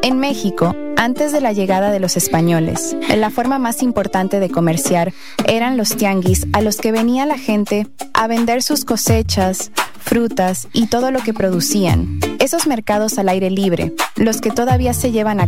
En México, antes de la llegada de los españoles, la forma más importante de comerciar eran los tianguis a los que venía la gente a vender sus cosechas, frutas y todo lo que producían. Esos mercados al aire libre, los que todavía se llevan a